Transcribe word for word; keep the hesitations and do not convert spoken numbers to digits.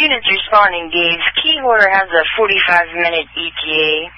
units responding, Dave. Key holder has a forty-five minute E T A.